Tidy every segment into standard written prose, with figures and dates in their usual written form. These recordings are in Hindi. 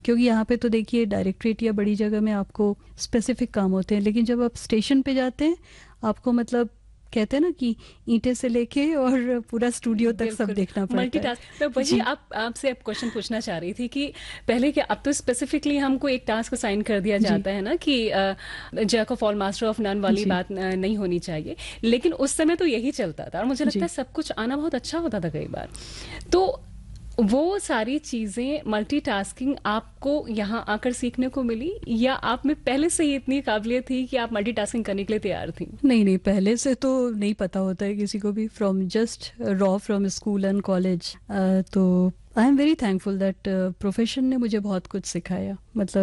क्योंकि यहाँ पे तो देखिए डायरेक्टरेट या बड़ी जगह में आपको स्पेसिफिक काम होते हैं, लेकिन जब आप स्टेशन पे जाते हैं आपको मतलब कहते हैं ना कि ईंटें से लेके और पूरा स्टूडियो तक सब बिल्कुल, देखना पड़ता है। मल्टीटास्क। मैं वही जी आपसे अब क्वेश्चन पूछना चाह रही थी कि पहले क्या, अब तो स्पेसिफिकली हमको एक टास्क असाइन कर दिया जी जाता है ना कि Jack of all master of none वाली जी बात नहीं होनी चाहिए, लेकिन उस समय तो यही चलता था और मुझे लगता है जी सब कुछ आना बहुत अच्छा होता था कई बार। तो वो सारी चीजें मल्टीटास्किंग आपको यहाँ आकर सीखने को मिली, या आप में पहले से ही इतनी काबिलियत थी कि आप मल्टीटास्किंग करने के लिए तैयार थी? नहीं नहीं, पहले से तो नहीं पता होता है किसी को भी, from just raw from school and college. तो I am very thankful that profession ने मुझे बहुत कुछ सिखाया।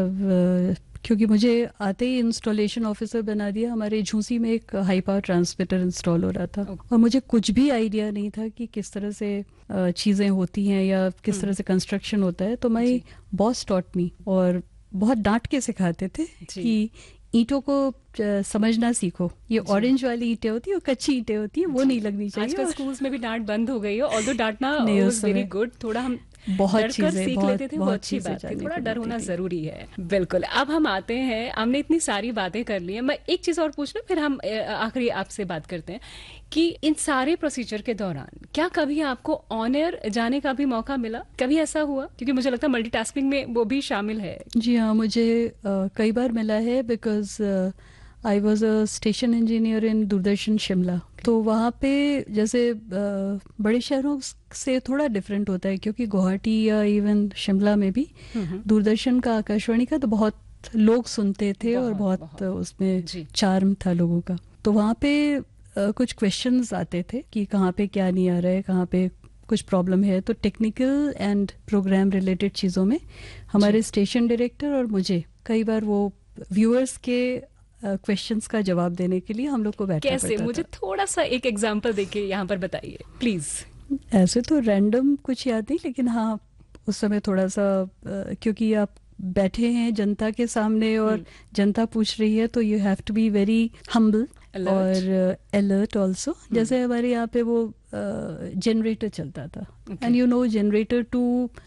मतलब क्योंकि मुझे आते ही इंस्टॉलेशन ऑफिसर बना दिया। हमारे झूंसी में एक हाई पावर ट्रांसमीटर इंस्टॉल हो रहा था और मुझे कुछ भी आइडिया नहीं था कि किस तरह से चीज़ें होती हैं या किस तरह से कंस्ट्रक्शन होता है। तो माई बॉस टॉट मी, और बहुत डांट के सिखाते थे कि ईंटों को समझना सीखो। ये ऑरेंज वाली ईंटें होती है और कच्ची ईंटें होती है, वो नहीं लगनी चाहिए। आजकल स्कूल्स में भी डांट बंद हो गई है, ऑल्दो डांटना नहीं, वाज उस वेरी समय गुड। थोड़ा हम बहुत डर कर चीजें सीख बहुत लेते थे, वो बहुत अच्छी चीजें बात थी। जानने थोड़ा को डर मिलती होना थी। जरूरी है। बिल्कुल। अब हम आते हैं, हमने इतनी सारी बातें कर ली हैं, मैं एक चीज और पूछ लूं फिर हम आखिरी आपसे बात करते हैं कि इन सारे प्रोसीजर के दौरान क्या कभी आपको ऑन एयर जाने का भी मौका मिला? कभी ऐसा हुआ? क्योंकि मुझे लगता है मल्टीटास्किंग में वो भी शामिल है। जी हाँ, मुझे कई बार मिला है, because I was a station engineer इन दूरदर्शन शिमला। तो वहाँ पे जैसे बड़े शहरों से थोड़ा डिफरेंट होता है, क्योंकि गुवाहाटी या इवन शिमला में भी दूरदर्शन का, आकाशवाणी का तो बहुत लोग सुनते थे और बहुत बहुत बहुत उसमें जी। चार्म था लोगों का। तो वहाँ पे कुछ क्वेश्चंस आते थे कि कहाँ पे क्या नहीं आ रहा है, कहाँ पे कुछ प्रॉब्लम है। तो टेक्निकल एंड प्रोग्राम रिलेटेड चीज़ों में हमारे स्टेशन डायरेक्टर और मुझे कई बार वो व्यूअर्स के क्वेश्चंस का जवाब देने के लिए हम लोग को बैठना कैसे, पड़ता मुझे था। थोड़ा सा एक एग्जांपल देके यहाँ पर बताइए प्लीज। ऐसे तो रैंडम कुछ याद नहीं, लेकिन हाँ उस समय थोड़ा सा क्योंकि आप बैठे हैं जनता के सामने और जनता पूछ रही है, तो you have to be very humble और अलर्ट ऑल्सो। जैसे हमारे यहाँ पे वो जनरेटर चलता था, and you know generator to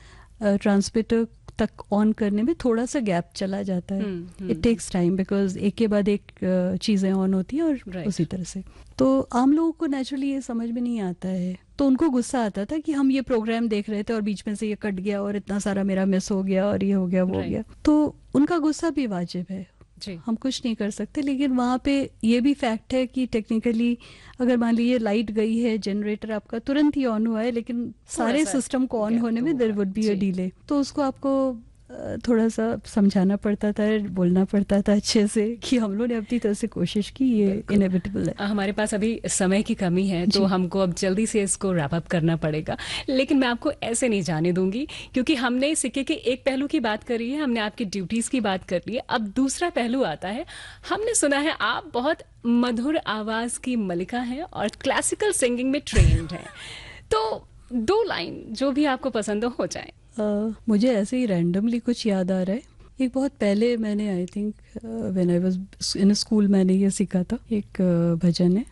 transmitter तक ऑन करने में थोड़ा सा गैप चला जाता है। इट टेक्स टाइम, बिकॉज एक के बाद एक चीज़ें ऑन होती हैं और उसी तरह से। तो आम लोगों को नेचुरली ये समझ में नहीं आता है, तो उनको गुस्सा आता था कि हम ये प्रोग्राम देख रहे थे और बीच में से ये कट गया और इतना सारा मेरा मिस हो गया और ये हो गया वो हो गया। तो उनका गुस्सा भी वाजिब है, हम कुछ नहीं कर सकते। लेकिन वहाँ पे ये भी फैक्ट है कि टेक्निकली अगर मान लीजिए लाइट गई है, जनरेटर आपका तुरंत ही ऑन हुआ है, लेकिन सारे सिस्टम को ऑन होने में there would be a delay. तो उसको आपको थोड़ा सा समझाना पड़ता था, बोलना पड़ता था अच्छे से कि हम लोग ने अपनी तरह से कोशिश की, ये इनएविटेबल है। हमारे पास अभी समय की कमी है, तो हमको अब जल्दी से इसको रैप अप करना पड़ेगा। लेकिन मैं आपको ऐसे नहीं जाने दूंगी, क्योंकि हमने सिक्के के एक पहलू की बात करी है, हमने आपकी ड्यूटीज की बात कर ली है। अब दूसरा पहलू आता है। हमने सुना है आप बहुत मधुर आवाज की मलिका हैं और क्लासिकल सिंगिंग में ट्रेन्ड हैं, तो 2 लाइन जो भी आपको पसंद हो जाए। मुझे ऐसे ही रैंडमली कुछ याद आ रहा है। एक बहुत पहले मैंने I think when I was in school मैंने ये सीखा था। एक भजन है,